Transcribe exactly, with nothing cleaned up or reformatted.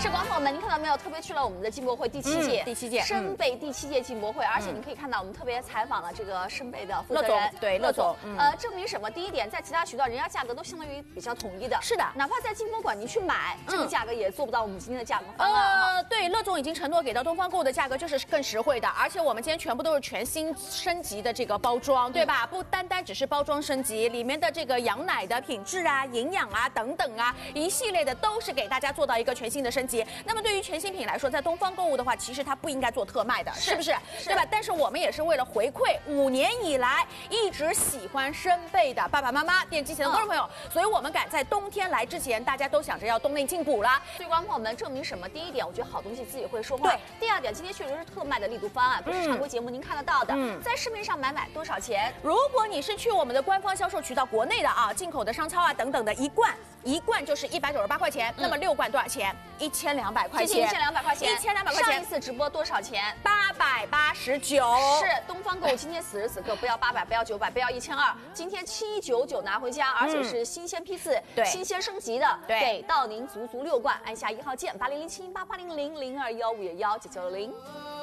是，观众朋友们，您看到没有？特别去了我们的进博会第七届， 嗯、第七届深贝第七届进博会，而且你可以看到，我们特别采访了这个深贝的负责人， 对，乐总， 嗯、呃，证明什么？第一点，在其他渠道，人家价格都相当于比较统一的， 是的， 哪怕在金博馆你去买，这个价格也做不到我们今天的价格方案。 呃， 对，乐总已经承诺给到东方购物的价格就是更实惠的，而且我们今天全部都是全新升级的这个包装，对吧？嗯、不单单只是包装升级，里面的这个羊奶的品质啊、营养啊等等啊，一系列的都是给大家做到一个全新的升级。那么对于全新品来说，在东方购物的话，其实它不应该做特卖的，是, 是不是？是对吧？但是我们也是为了回馈五年以来一直喜欢深贝的爸爸妈妈、电机前的观众朋友，嗯、所以我们赶在冬天来之前，大家都想着要冬内进补了。 所以观众朋友们，证明什么？第一点，我觉得好东西自己会说话。 对。 第二点，今天确实是特卖的力度方案，不是常规节目您看得到的。嗯。在市面上买买多少钱？ 如果你是去我们的官方销售渠道，国内的啊、进口的商超啊等等的，一罐一罐就是一百九十八块钱，嗯、那么六罐多少钱？一千两百块钱。 一千两百块钱。 一千两百块钱。 上一次直播多少钱？ 八百八十九。 是东方购物今天此时此刻不要八百，不要九百，不要一千二，今天七九九拿回家，而且是新鲜批次， 对， 新鲜升级的， 对， 给到您足足六罐，按下一号键八零零七八八零零零二幺五幺九九零。